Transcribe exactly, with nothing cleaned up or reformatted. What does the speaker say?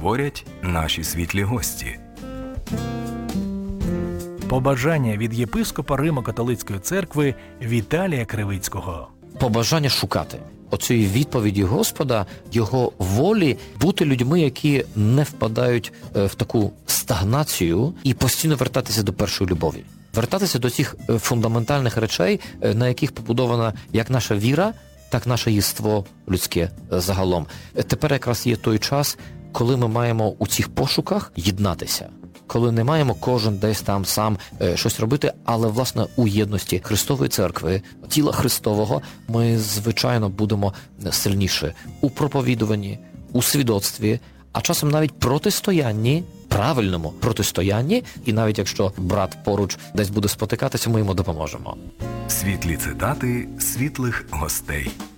говорять наші світлі гості. Побажання від єпископа Римо-католицької церкви Віталія Кривицького. Побажання шукати оцієї відповіді Господа, Його волі, бути людьми, які не впадають в таку стагнацію і постійно вертатися до першої любові. Вертатися до цих фундаментальних речей, на яких побудована як наша віра, так наше єство людське загалом. Тепер якраз є той час, коли ми маємо у цих пошуках єднатися. Коли не маємо кожен десь там сам е, щось робити, але, власне, у єдності Христової церкви, тіла Христового, ми, звичайно, будемо сильніші у проповідуванні, у свідоцтві, а часом навіть протистоянні, правильному протистоянні, і навіть якщо брат поруч десь буде спотикатися, ми йому допоможемо. Світлі цитати світлих гостей.